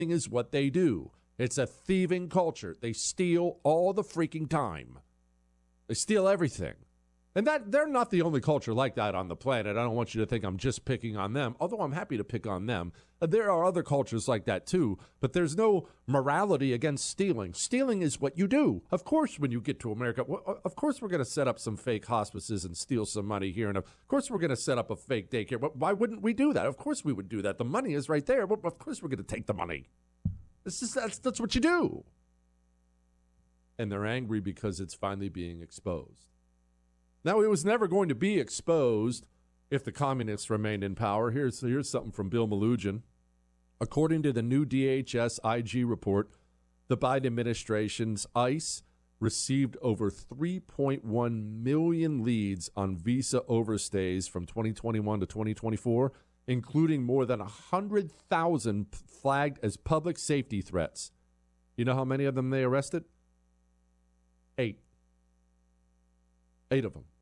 is what they do. It's a thieving culture. They steal all the freaking time. They steal everything. And that they're not the only culture like that on the planet. I don't want you to think I'm just picking on them, although I'm happy to pick on them. There are other cultures like that too, but there's no morality against stealing. Stealing is what you do. Of course, when you get to America, of course we're going to set up some fake hospices and steal some money here, and of course we're going to set up a fake daycare. But why wouldn't we do that? Of course we would do that. The money is right there. Of course we're going to take the money. That's what you do. And they're angry because it's finally being exposed. Now, it was never going to be exposed if the communists remained in power. Here's something from Bill Melugin. According to the new DHS IG report, the Biden administration's ICE received over 3.1 million leads on visa overstays from 2021 to 2024, including more than 100,000 flagged as public safety threats. You know how many of them they arrested? 8. 8 of them.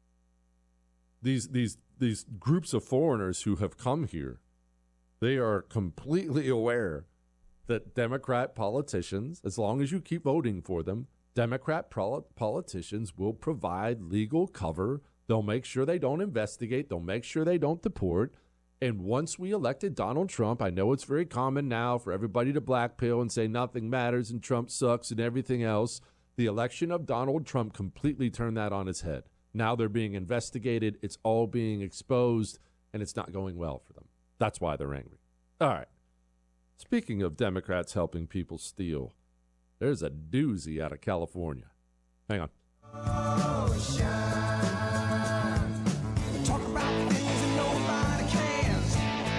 These groups of foreigners who have come here, they are completely aware that Democrat politicians, as long as you keep voting for them, Democrat politicians will provide legal cover. They'll make sure they don't investigate. They'll make sure they don't deport. And once we elected Donald Trump, I know it's very common now for everybody to blackpill and say nothing matters and Trump sucks and everything else. The election of Donald Trump completely turned that on its head. Now they're being investigated. It's all being exposed, and it's not going well for them. That's why they're angry. All right. Speaking of Democrats helping people steal, there's a doozy out of California. Hang on. Oh, shine. Talk about things that nobody cares.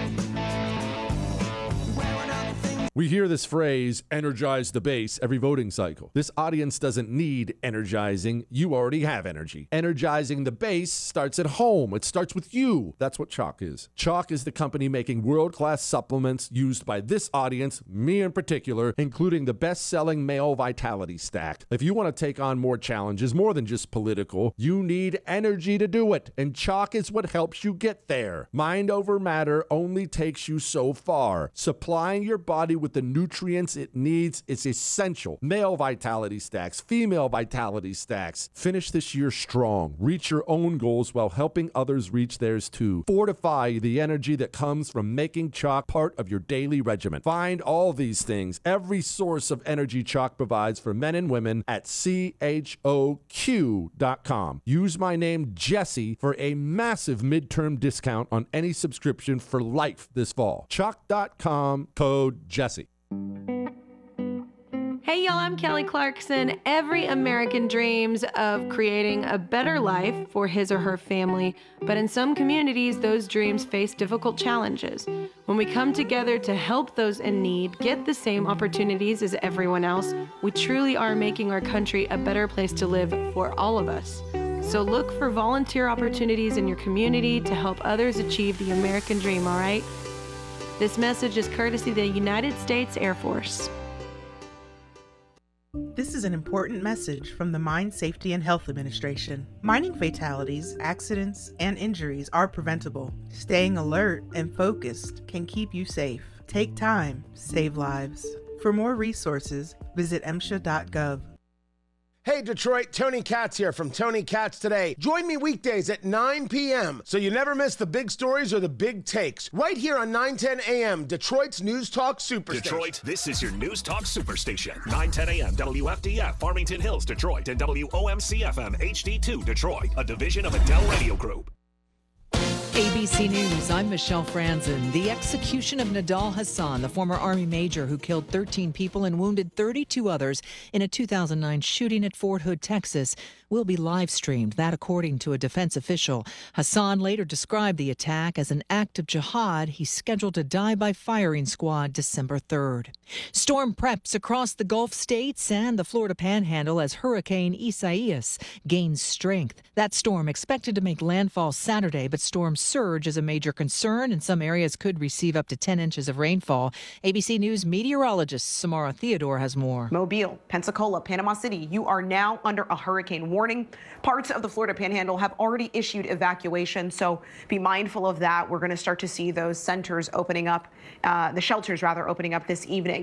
Wearing out the things. We hear this phrase, energize the base, every voting cycle. This audience doesn't need energizing. You already have energy. Energizing the base starts at home. It starts with you. That's what Choq is. Choq is the company making world-class supplements used by this audience, me in particular, including the best-selling male vitality stack. If you want to take on more challenges, more than just political, you need energy to do it. And Choq is what helps you get there. Mind over matter only takes you so far. Supplying your body with the nutrients it needs is essential. Male vitality stacks, female vitality stacks. Finish this year strong. Reach your own goals while helping others reach theirs too. Fortify the energy that comes from making Choq part of your daily regimen. Find all these things, every source of energy Choq provides for men and women at CHOQ.com. Use my name Jesse for a massive midterm discount on any subscription for life this fall. Choq.com, code Jesse. Hey y'all, I'm Kelly Clarkson. Every American dreams of creating a better life for his or her family, but in some communities, those dreams face difficult challenges. When we come together to help those in need get the same opportunities as everyone else, we truly are making our country a better place to live for all of us. So look for volunteer opportunities in your community to help others achieve the American dream, all right? This message is courtesy of the United States Air Force. This is an important message from the Mine Safety and Health Administration. Mining fatalities, accidents, and injuries are preventable. Staying alert and focused can keep you safe. Take time, save lives. For more resources, visit MSHA.gov. Hey Detroit, Tony Katz here from Tony Katz Today. Join me weekdays at 9 p.m. so you never miss the big stories or the big takes. Right here on 910 a.m., Detroit's News Talk Superstation. Detroit, this is your News Talk Superstation. 910 a.m. WFDF, Farmington Hills, Detroit, and WOMC-FM HD2, Detroit, a division of Adele Radio Group. ABC News, I'm Michelle Franzen. The execution of Nidal Hasan, the former Army major who killed 13 people and wounded 32 others in a 2009 shooting at Fort Hood, Texas, will be live streamed. That according to a defense official. Hasan later described the attack as an act of jihad. He's scheduled to die by firing squad December 3rd. Storm preps across the Gulf states and the Florida Panhandle as Hurricane Isaias gains strength. That storm expected to make landfall Saturday, but storm surge is a major concern, and some areas could receive up to 10 inches of rainfall. ABC News meteorologist Samara Theodore has more. Mobile, Pensacola, Panama City, you are now under a hurricane warning. Parts of the Florida Panhandle have already issued evacuation, so be mindful of that. We're going to start to see those centers opening up, the shelters rather opening up this evening.